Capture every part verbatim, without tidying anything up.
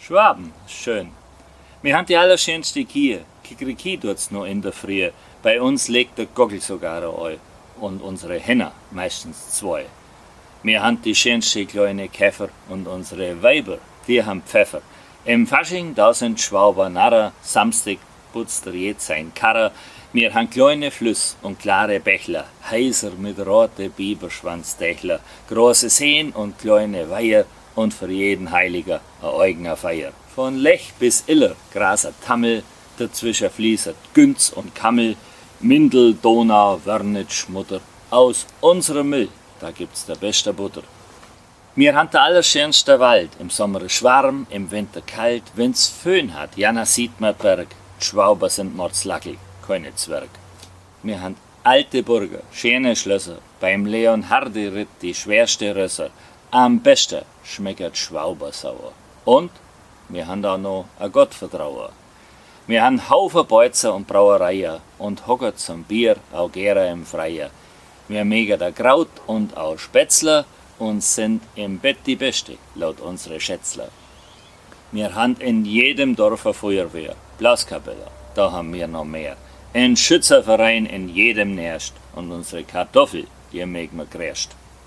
Schwaben, schön. Wir haben die allerschönste Kie. Kikeriki tut's noch in der Früh. Bei uns legt der Gockel sogar ein. Und unsere Henner meistens zwei. Wir haben die schönste kleine Käfer und unsere Weiber, die haben Pfeffer. Im Fasching, da sind Schwaber Narrer, Samstag putzt er jetzt sein Karrer. Wir haben kleine Flüss und klare Bächler, heiser mit rote Biberschwanzdächler, große Seen und kleine Weiher und für jeden Heiliger ein eigener Feier. Von Lech bis Iller graset Tammel, dazwischen fließt Günz und Kammel, Mindel, Donau, Wörnitsch, Mutter. Aus unserem Müll, da gibt's der beste Butter. Wir haben der allerschönste Wald, im Sommer schwarm, im Winter kalt. Wenn's Föhn hat, ja, sieht man Berg. Die Schwauber sind mordslackel, keine Zwerg. Wir haben alte Burger, schöne Schlösser, beim Leonhardi-Ritt die schwerste Rösser. Am besten schmeckert Schwauber sauer. Und wir haben da noch a Gottvertrauer. Wir haben Haufen Beuzer und Brauereien und hockert zum Bier auch gerne im Freier. Wir mögen da Kraut und auch Spätzler und sind im Bett die Beste, laut unsere Schätzler. Wir haben in jedem Dorf eine Feuerwehr, Blaskapelle, da haben wir noch mehr. Ein Schützerverein in jedem Nest und unsere Kartoffel, die mögen wir gräscht.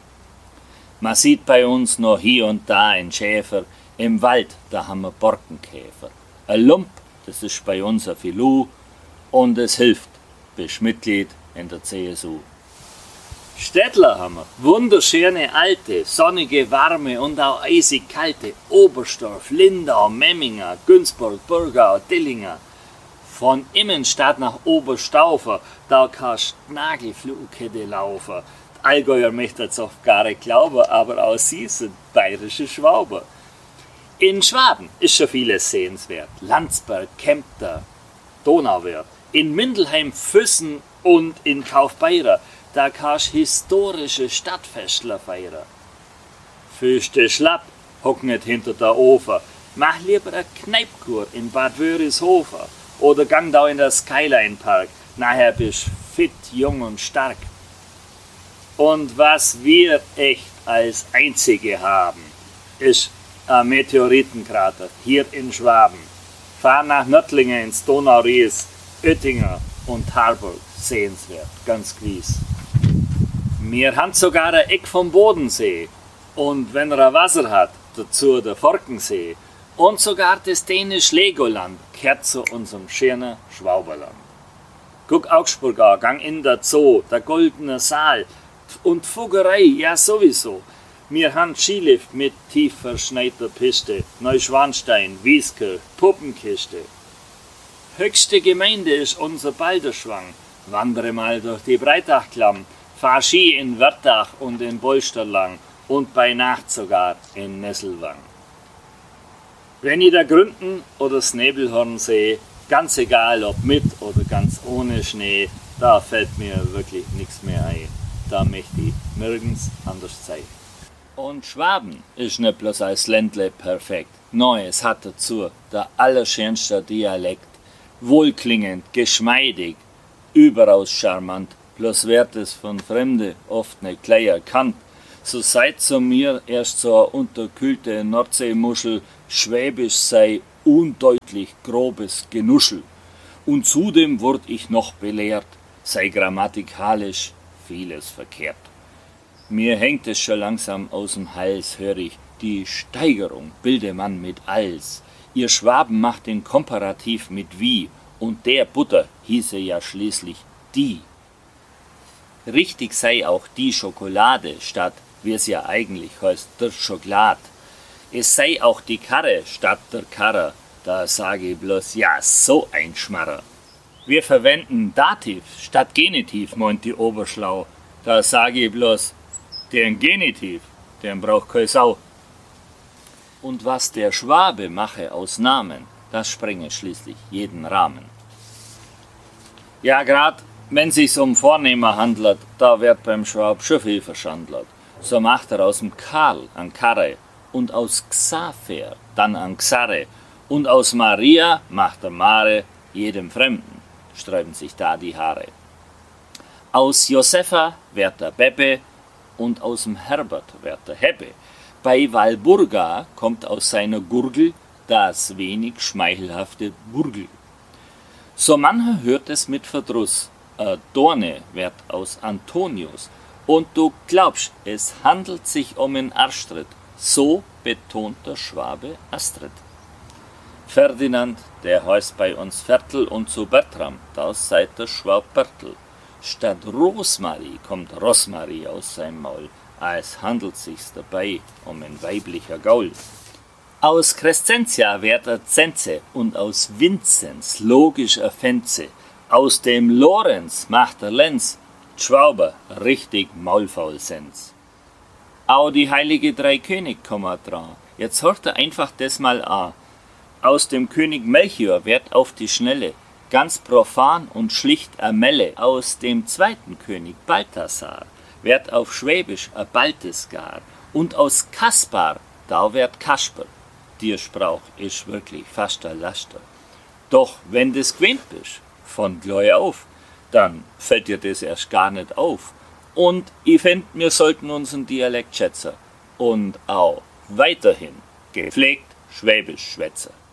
Man sieht bei uns noch hier und da einen Schäfer, im Wald, da haben wir Borkenkäfer. Ein Lump, das ist bei uns ein Filou und es hilft, bist Mitglied in der C S U. Städtler haben wir, wunderschöne alte, sonnige, warme und auch eisig kalte, Oberstdorf, Lindau, Memminger, Günzburg, Burgau, Dillinger. Von Immenstadt nach Oberstaufer, da kannst Nagelflugkette laufen. Die Allgäuer möchten es oft gar nicht glauben, aber auch sie sind bayerische Schwaber. In Schwaben ist schon vieles sehenswert. Landsberg, Kempter, Donauwörth. In Mindelheim, Füssen und in Kaufbeurer, da kannst historische Stadtfestler feiern. Füßte schlapp, hock nicht hinter der Ofen. Mach lieber eine Kneipkur in Bad Wörishofer oder gang da in der Skyline Park. Nachher bist fit, jung und stark. Und was wir echt als Einzige haben, ist ein Meteoritenkrater hier in Schwaben. Fahr nach Nördlingen ins Donauries, Oettinger und Harburg, sehenswert, ganz gewiss. Wir haben sogar ein Eck vom Bodensee und wenn er Wasser hat, dazu der Forkensee und sogar das dänische Legoland gehört zu unserem schönen Schwauberland. Guck Augsburg an, gang in der Zoo, der Goldene Saal und Fuggerei, ja sowieso. Wir haben Skilift mit tief verschneiter Piste, Neuschwanstein, Wieskirch, Puppenkiste. Höchste Gemeinde ist unser Balderschwang. Wandere mal durch die Breitachklamm, fahr Ski in Wörthach und in Bolsterlang und bei Nacht sogar in Nesselwang. Wenn ich da Gründen oder das Nebelhorn sehe, ganz egal ob mit oder ganz ohne Schnee, da fällt mir wirklich nichts mehr ein. Da möchte ich nirgends anders sein. Und Schwaben ist nicht bloß als Ländle perfekt. Nein, es hat dazu der allerschönste Dialekt. Wohlklingend, geschmeidig, überaus charmant. Bloß wird es von Fremde oft nicht gleich erkannt. So seid zu mir erst so eine unterkühlte Nordseemuschel, Schwäbisch sei undeutlich grobes Genuschel. Und zudem wurd ich noch belehrt, sei grammatikalisch vieles verkehrt. Mir hängt es schon langsam aus'm Hals, hör ich, die Steigerung bilde man mit als. Ihr Schwaben macht den Komparativ mit wie, und der Butter hieße ja schließlich die. Richtig sei auch die Schokolade, statt, wie es ja eigentlich heißt, der Schokolad. Es sei auch die Karre statt der Karre, da sage ich bloß, ja, so ein Schmarrer. Wir verwenden Dativ statt Genitiv, meint die Oberschlau, da sage ich bloß, den Genitiv, den braucht keine Sau. Und was der Schwabe mache aus Namen, das sprenge schließlich jeden Rahmen. Ja, grad wenn sich's um Vornehmer handelt, da wird beim Schwab schon viel verschandelt. So macht er aus dem Karl an Karre und aus Xaver dann an Xarre und aus Maria macht er Mare, jedem Fremden sträuben sich da die Haare. Aus Josefa wird der Beppe und aus dem Herbert wird der Heppe. Bei Walburga kommt aus seiner Gurgel das wenig schmeichelhafte Burgel. So mancher hört es mit Verdruss, a Dorne wird aus Antonius, und du glaubst, es handelt sich um einen Arschtritt, so betont der Schwabe Astrid. Ferdinand, der heißt bei uns Viertel, und zu Bertram, das seid der Schwab Bertel. Statt Rosmarie kommt Rosmarie aus seinem Maul, als handelt sich's dabei um ein weiblicher Gaul. Aus Crescentia wird er Zenze und aus Vinzenz logisch a Fenze. Aus dem Lorenz macht er Lenz, Schwauber richtig Maulfaulsens. Au die heilige Drei König kommen dran, jetzt hört er einfach das mal an. Aus dem König Melchior wird auf die Schnelle ganz profan und schlicht a Melle. Aus dem zweiten König Balthasar wird auf Schwäbisch a Baltesgar. Und aus Kaspar, da wird Kasper. Dir Sprauch ist wirklich fast a Laster. Doch wenn des gewöhnt bist, von gleich auf, dann fällt dir das erst gar nicht auf. Und ich fänd, wir sollten unseren Dialekt schätzen und auch weiterhin gepflegt Schwäbisch schwätzen.